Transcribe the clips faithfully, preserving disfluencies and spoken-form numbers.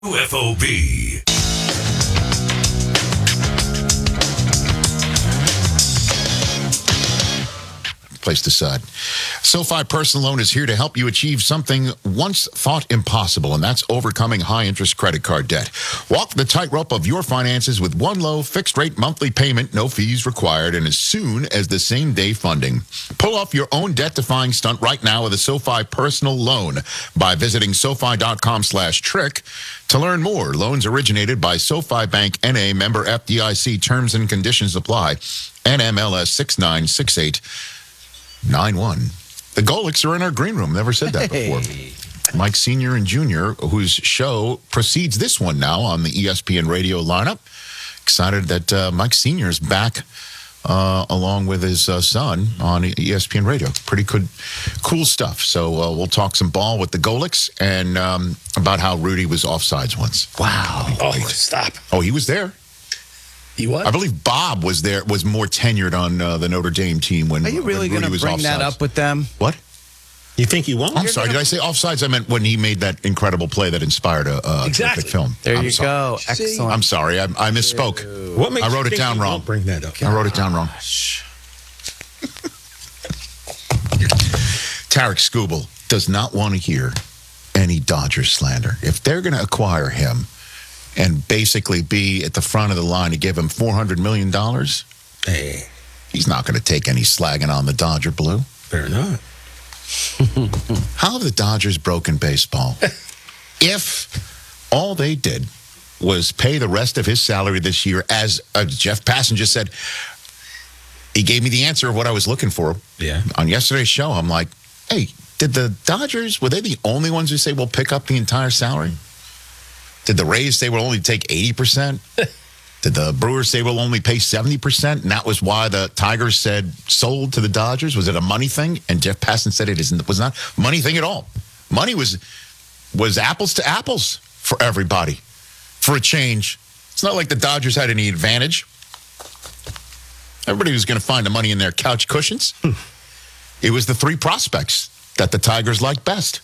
U F O B. Place to decide. SoFi Personal Loan is here to help you achieve something once thought impossible, and that's overcoming high-interest credit card debt. Walk the tightrope of your finances with one low, fixed-rate monthly payment, no fees required, and as soon as the same-day funding. Pull off your own debt-defying stunt right now with a SoFi Personal Loan by visiting SoFi.com slash trick. To learn more, loans originated by SoFi Bank N A, member F D I C. Terms and conditions apply. N M L S six nine six eight nine one. The Golics are in our green room. Never said that before. Hey. Mike Senior and Junior, whose show precedes this one now on the E S P N radio lineup. Excited that uh, Mike Senior is back uh, along with his uh, son on E S P N radio. Pretty good, cool stuff. So uh, we'll talk some ball with the Golics and um, about how Rudy was offsides once. Wow. Oh, stop. Oh, he was there. He was? I believe Bob was there, was more tenured on uh, the Notre Dame team when Are you really going to bring offsides. that up with them? What? You think he won't? I'm sorry. Gonna... Did I say offsides? I meant when he made that incredible play that inspired a, a exactly. terrific film. There I'm you sorry. go. Excellent. I'm sorry. I, I misspoke. What makes I wrote you it think down he wrong. Won't bring that up. I wrote it down wrong. Tarek Skubal does not want to hear any Dodgers slander. If they're going to acquire him and basically be at the front of the line to give him four hundred million dollars, hey, he's not going to take any slagging on the Dodger blue. Fair enough. How have the Dodgers broken baseball? If all they did was pay the rest of his salary this year, as uh, Jeff Passan just said, he gave me the answer of what I was looking for. Yeah. On yesterday's show, I'm like, hey, did the Dodgers, were they the only ones who say we'll pick up the entire salary? Did the Rays say we'll only take eighty percent? Did the Brewers say we'll only pay seventy percent? And that was why the Tigers said sold to the Dodgers? Was it a money thing? And Jeff Passan said it isn't, was not a money thing at all. Money was was apples to apples for everybody. For a change. It's not like the Dodgers had any advantage. Everybody was going to find the money in their couch cushions. Hmm. It was the three prospects that the Tigers liked best.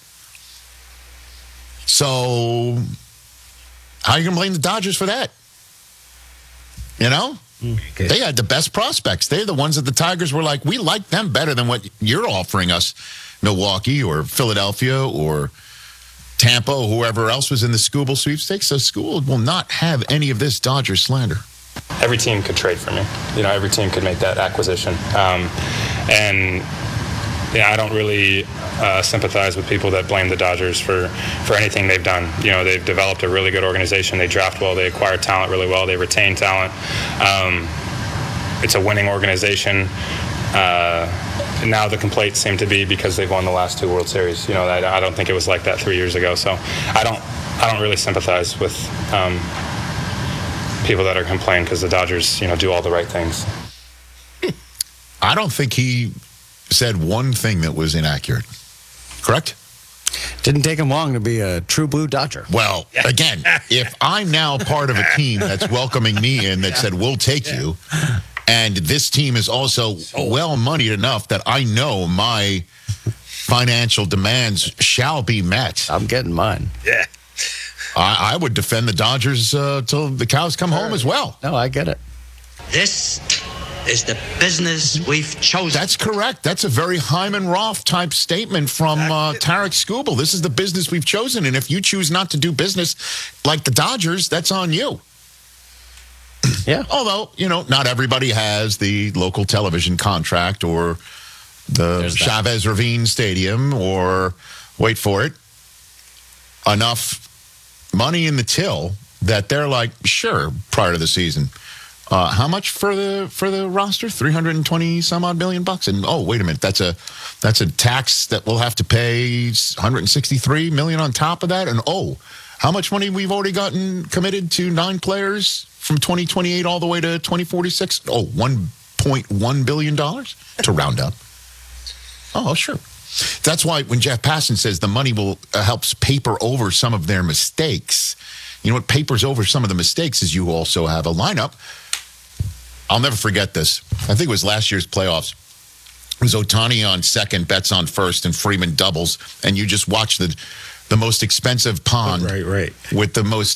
So, how are you going to blame the Dodgers for that? You know? Okay. They had the best prospects. They're the ones that the Tigers were like, we like them better than what you're offering us, Milwaukee or Philadelphia or Tampa or whoever else was in the Skubal sweepstakes. So Skubal will not have any of this Dodger slander. Every team could trade for me. You know, every team could make that acquisition. Um, and yeah, I don't really uh, sympathize with people that blame the Dodgers for, for anything they've done. You know, they've developed a really good organization. They draft well. They acquire talent really well. They retain talent. Um, it's a winning organization. Uh, now the complaints seem to be because they've won the last two World Series. You know, I, I don't think it was like that three years ago. So I don't, I don't really sympathize with um, people that are complaining because the Dodgers, you know, do all the right things. I don't think he said one thing that was inaccurate. Correct? Didn't take him long to be a true blue Dodger. Well, again, if I'm now part of a team that's welcoming me in that said, we'll take you, and this team is also well-moneyed enough that I know my financial demands shall be met. I'm getting mine. Yeah. I, I would defend the Dodgers uh, till the cows come home as well. No, I get it. This is the business we've chosen. That's correct. That's a very Hyman Roth type statement from uh, Tarek Skubal. This is the business we've chosen, and if you choose not to do business like the Dodgers, that's on you. Yeah. Although, you know, not everybody has the local television contract or the Chavez Ravine Stadium or, wait for it, enough money in the till that they're like, sure, prior to the season. Uh, how much for the for the roster? three hundred twenty some odd million bucks. And oh, wait a minute, that's a that's a tax that we'll have to pay one hundred sixty-three million on top of that. And oh, how much money we've already gotten committed to nine players from twenty twenty-eight all the way to twenty forty-six? Oh, one point one billion dollars to round up. Oh, sure. That's why when Jeff Passan says the money will uh, helps paper over some of their mistakes, you know what papers over some of the mistakes is you also have a lineup. I'll never forget this. I think it was last year's playoffs. It was Ohtani on second, Betts on first, and Freeman doubles. And you just watch the the most expensive pond Right, right. with the most